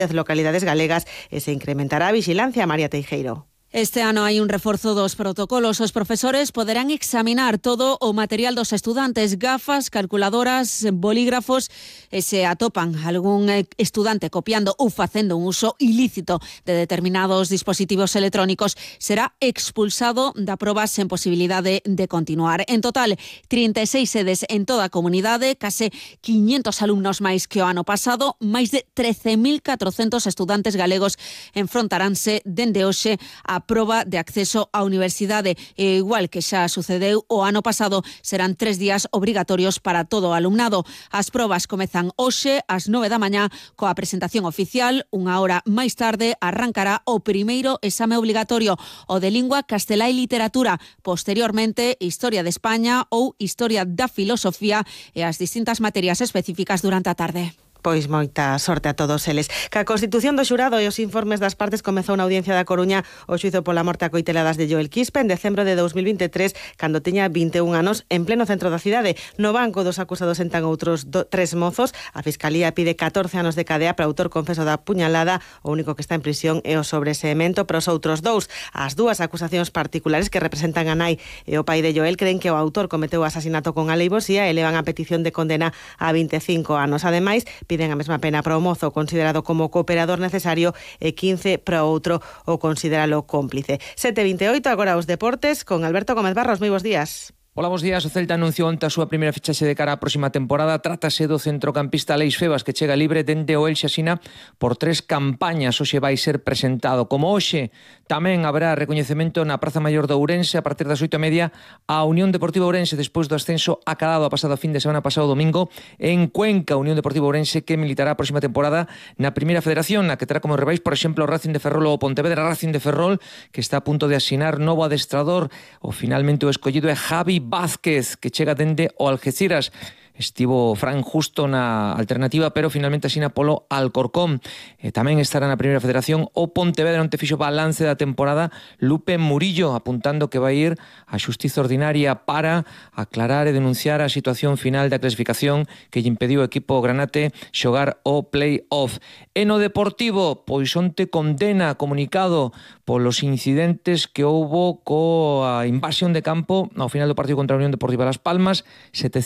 localidades galegas e se incrementará a vixilancia. María Teijeiro. Este ano hai un reforzo dos protocolos. Os profesores poderán examinar todo o material dos estudantes, gafas, calculadoras, bolígrafos, e se atopan algún estudante copiando ou facendo un uso ilícito de determinados dispositivos electrónicos, será expulsado da proba sen posibilidade de continuar. En total, 36 sedes en toda a comunidade, case 500 alumnos máis que o ano pasado, máis de 13.400 estudantes galegos enfrontaránse dende hoxe a proba de acceso á universidade. E igual que xa sucedeu o ano pasado, serán 3 días obrigatorios para todo o alumnado. As probas comezan hoxe ás 9 da mañá coa presentación oficial. Unha hora máis tarde arrancará o primeiro exame obligatorio, o de lingua castelá e literatura. Posteriormente, Historia de España ou Historia da Filosofía e as distintas materias específicas durante a tarde. Pois moita sorte a todos eles. Que a constitución do xurado e os informes das partes comezou na Audiencia da Coruña o xuízo pola morte a coiteladas de Joel Quispe en decembro de 2023, cando tiña 21 anos, en pleno centro da cidade. No banco dos acusados sentan outros 3 mozos. A Fiscalía pide 14 anos de cadea para o autor confeso da puñalada. O único que está en prisión é o sobreseemento, pero os outros 2, as 2 acusacións particulares que representan a nai e o pai de Joel, creen que o autor cometeu o asasinato con alevosía e elevan a petición de condena a 25 anos. Ademais, piden a mesma pena para o mozo considerado como cooperador necesario e 15 para o outro o consideralo cómplice. 7:28, agora os deportes con Alberto Gómez Barros. Moi bons días. Hola, bons días. O Celta anunciou onte a súa primeira fichaxe de cara á próxima temporada. Trátase do centrocampista Aleix Febas, que chega libre dende o Elxe Asina por 3 campañas. Hoxe vai ser presentado. Como hoxe tamén haberá recoñecemento na Praza Maior de Ourense a partir das 8:30 a Unión Deportiva Ourense despois do ascenso acadado a pasado fin de semana pasado domingo en Cuenca. Unión Deportiva Ourense que militará a próxima temporada na Primeira Federación, na que terá como rivais, por exemplo, o Racing de Ferrol ou o Pontevedra Racing de Ferrol, que está a punto de asinar novo adestrador. O finalmente o escollido é Javi Vázquez, que chega dende o Algeciras. Estivo Fran Justo na alternativa, pero finalmente asina polo Alcorcón. Tamén estará na Primeira Federación o Pontevedra, onde fixo balance da temporada Lupe Murillo, apuntando que vai ir á xustiza ordinaria para aclarar e denunciar a situación final da clasificación que lle impediu o equipo granate xogar o play-off. E no Deportivo, pois onte condena comunicado polos incidentes que houbo coa invasión de campo ao final do partido contra a Unión Deportiva Las Palmas.